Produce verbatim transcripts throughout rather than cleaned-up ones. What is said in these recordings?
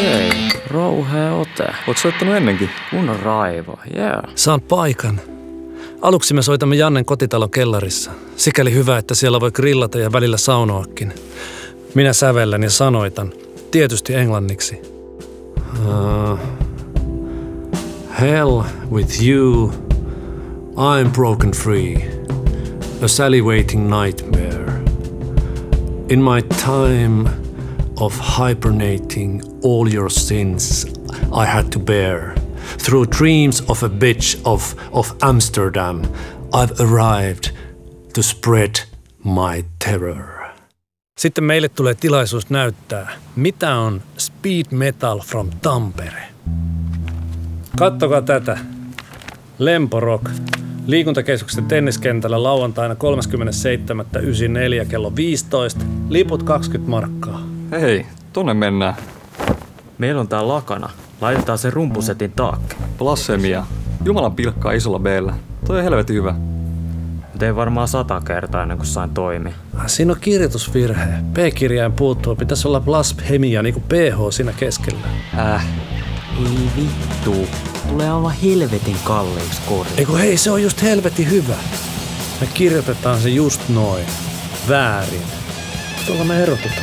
Okei, rouhea ote. Oot soittanut ennenkin? Kunnon raivo, yeah. Saan paikan. Aluksi me soitamme Jannen kotitalon kellarissa. Sikäli hyvä, että siellä voi grillata ja välillä saunoakin. Minä sävellän ja sanoitan. Tietysti englanniksi. Uh, hell with you. I'm broken free. A salivating nightmare. In my time of hibernating all your sins I had to bear. Through dreams of a bitch of, of Amsterdam, I've arrived to spread my terror. Sitten meille tulee tilaisuus näyttää, mitä on speed metal from Tampere. Kattokaa tätä. Lempo Rock. Liikuntakeskuksen tenniskentällä lauantaina kolmaskymmenesseitsemäs yhdeksäs kello viisitoista. Liput kaksikymmentä markkaa. Hei, tonne mennään. Meillä on tää lakana. Laitetaan se rumpusetin taakke. Blasfemia. Jumalan pilkkaa isolla B:llä. Toi on helvetin hyvä. Tein varmaan sata kertaa ennen kuin sain toimia. Siinä on kirjoitusvirhe. P-kirjain puuttuu. Pitäisi olla blasphemia niin kuin P H siinä keskellä. Äh. Ei vittu. Tulee aivan helvetin kalliiksi kori. Eiku hei, se on just helvetin hyvä. Me kirjoitetaan se just noin. Väärin. Tuolla me erotutaan.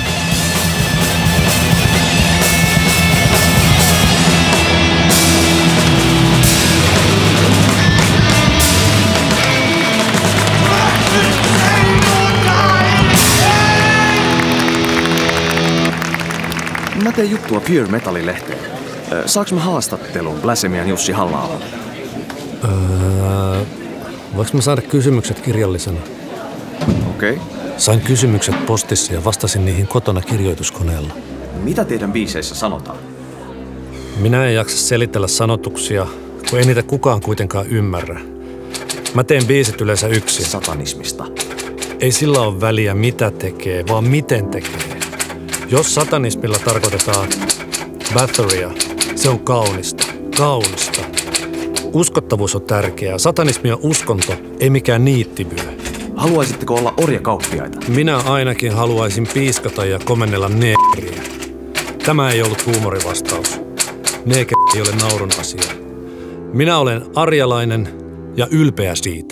Mä teen juttua Pure Metalin-lehteen. Saanko mä haastattelun Blasphemian Jussi Halla-aholle? Öö, voinko mä saada kysymykset kirjallisena? Okei. Okay. Sain kysymykset postissa ja vastasin niihin kotona kirjoituskoneella. Mitä teidän biiseissä sanotaan? Minä en jaksa selitellä sanotuksia, kun ei niitä kukaan kuitenkaan ymmärrä. Mä teen biisit yleensä yksin. Satanismista. Ei sillä ole väliä mitä tekee, vaan miten tekee. Jos satanismilla tarkoitetaan bathoria, se on kaunista. Kaunista. Uskottavuus on tärkeää. Satanismi on uskonto, ei mikään niittivyö. Haluaisitteko olla orjakauppiaita? Minä ainakin haluaisin piiskata ja komennella neekeriä. Tämä ei ollut huumorivastaus. Neekeri ei ole naurun asia. Minä olen arjalainen ja ylpeä siitä.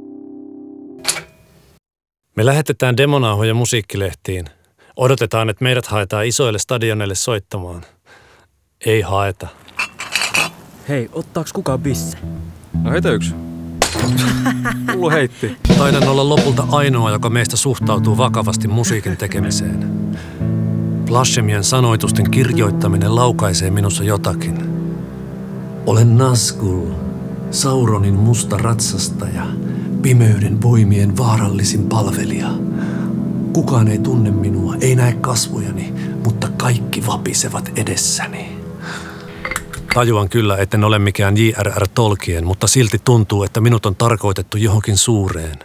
Me lähetetään demonauhoja musiikkilehtiin. Odotetaan, että meidät haetaan isoille stadioneille soittamaan. Ei haeta. Hei, ottaaks kukaan bisse? No heitä yksi. Hullu heitti. Taidan olla lopulta ainoa, joka meistä suhtautuu vakavasti musiikin tekemiseen. Blasphemian sanoitusten kirjoittaminen laukaisee minussa jotakin. Olen Nazgul, Sauronin musta ratsastaja, pimeyden voimien vaarallisin palvelija. Kukaan ei tunne minua, ei näe kasvojani, mutta kaikki vapisevat edessäni. Tajuan kyllä, etten ole mikään J R R Tolkien, mutta silti tuntuu, että minut on tarkoitettu johonkin suureen.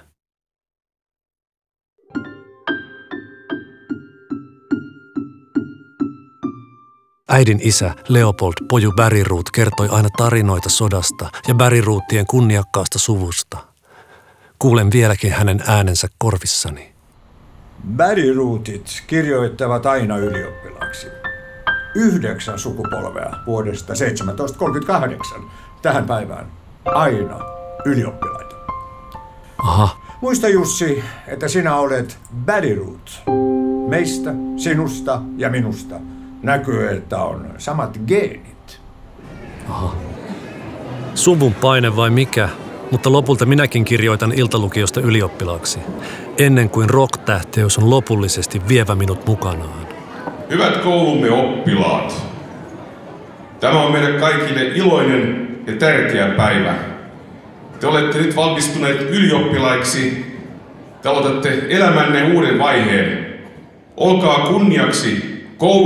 Äidin isä Leopold Poju Bäriruut kertoi aina tarinoita sodasta ja Bäriruuttien kunniakkaasta suvusta. Kuulen vieläkin hänen äänensä korvissani. Bäriruutit kirjoittavat aina ylioppilaaksi. Yhdeksän sukupolvea vuodesta seitsemäntoistasataakolmekymmentäkahdeksan tähän päivään. Aina ylioppilaita. Aha. Muista Jussi, että sinä olet Bäriruut. Meistä, sinusta ja minusta näkyy, että on samat geenit. Aha. Suvun paine vai mikä? Mutta lopulta minäkin kirjoitan iltalukiosta ylioppilaaksi, ennen kuin rock-tähteys on lopullisesti vievä minut mukanaan. Hyvät koulumme oppilaat, tämä on meille kaikille iloinen ja tärkeä päivä. Te olette nyt valmistuneet ylioppilaiksi. Te aloitatte elämänne uuden vaiheen. Olkaa kunniaksi koulu